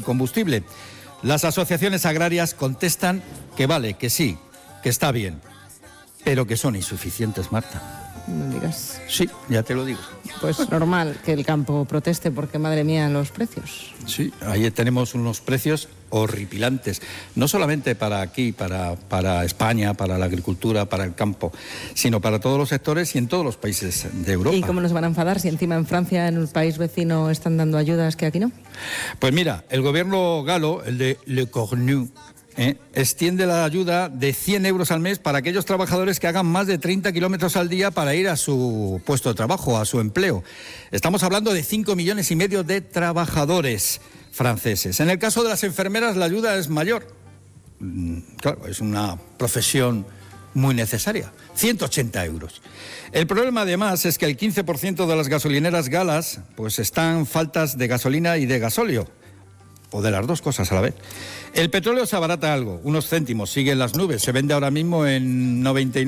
combustible. Las asociaciones agrarias contestan que vale, que sí, que está bien, pero que son insuficientes, Marta. No digas. Sí, ya te lo digo. Pues normal que el campo proteste porque, madre mía, los precios. Sí, ahí tenemos unos precios horripilantes, no solamente para aquí, para España, para la agricultura, para el campo, sino para todos los sectores y en todos los países de Europa. ¿Y cómo nos van a enfadar si encima en Francia, en el país vecino, están dando ayudas que aquí no? Pues mira, el gobierno galo, el de Le Cornu, extiende la ayuda de 100 euros al mes para aquellos trabajadores que hagan más de 30 kilómetros al día para ir a su puesto de trabajo, a su empleo. Estamos hablando de 5,5 millones de trabajadores franceses. En el caso de las enfermeras, la ayuda es mayor. Claro, es una profesión muy necesaria. 180 euros. El problema, además, es que el 15% de las gasolineras galas pues están faltas de gasolina y de gasóleo. O de las dos cosas a la vez. El petróleo se abarata algo, unos céntimos, sigue en las nubes. Se vende ahora mismo en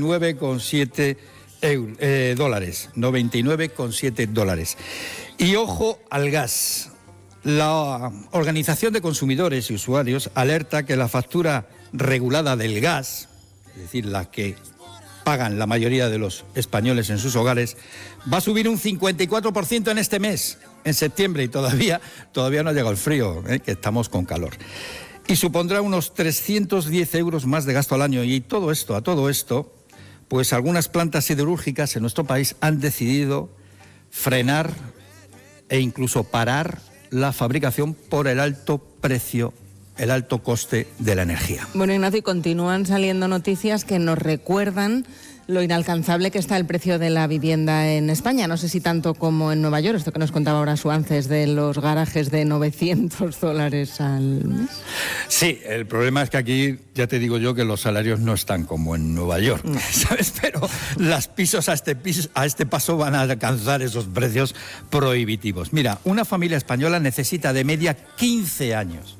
99,7 dólares. 99,7 dólares. Y ojo al gas. La Organización de Consumidores y Usuarios alerta que la factura regulada del gas, es decir, la que pagan la mayoría de los españoles en sus hogares, va a subir un 54% en este mes, en septiembre, y todavía no ha llegado el frío, que estamos con calor. Y supondrá unos 310 euros más de gasto al año. Y a todo esto, pues algunas plantas siderúrgicas en nuestro país han decidido frenar e incluso parar la fabricación por el alto precio, el alto coste de la energía. Bueno, Ignacio, y continúan saliendo noticias que nos recuerdan lo inalcanzable que está el precio de la vivienda en España. No sé si tanto como en Nueva York, esto que nos contaba ahora Suances de los garajes de 900 dólares al mes. Sí, el problema es que aquí, ya te digo yo, que los salarios no están como en Nueva York, ¿sabes? Pero los pisos a este paso van a alcanzar esos precios prohibitivos. Mira, una familia española necesita de media 15 años.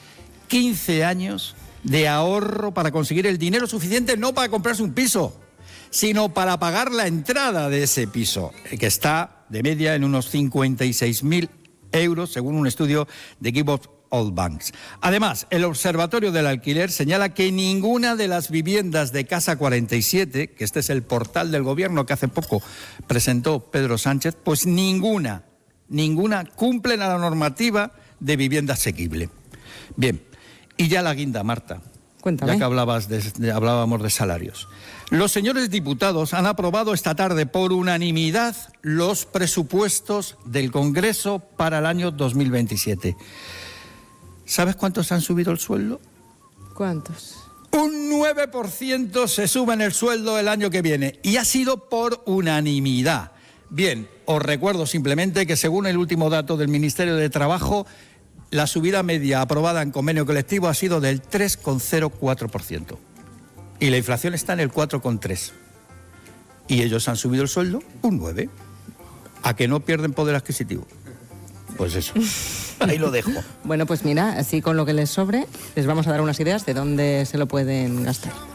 15 años de ahorro para conseguir el dinero suficiente, no para comprarse un piso, sino para pagar la entrada de ese piso, que está de media en unos 56.000 euros, según un estudio de Give Up All Banks. Además, el Observatorio del Alquiler señala que ninguna de las viviendas de Casa 47, que este es el portal del gobierno que hace poco presentó Pedro Sánchez, pues ninguna cumplen a la normativa de vivienda asequible. Bien, y ya la guinda, Marta. Cuéntame. Ya que hablábamos de salarios. Los señores diputados han aprobado esta tarde por unanimidad los presupuestos del Congreso para el año 2027. ¿Sabes cuántos han subido el sueldo? ¿Cuántos? Un 9% se sube en el sueldo el año que viene, y ha sido por unanimidad. Bien, os recuerdo simplemente que según el último dato del Ministerio de Trabajo, la subida media aprobada en convenio colectivo ha sido del 3,04%. Y la inflación está en el 4,3%. Y ellos han subido el sueldo un 9%. ¿A que no pierden poder adquisitivo? Pues eso. Ahí lo dejo. Bueno, pues mira, así con lo que les sobre, les vamos a dar unas ideas de dónde se lo pueden gastar.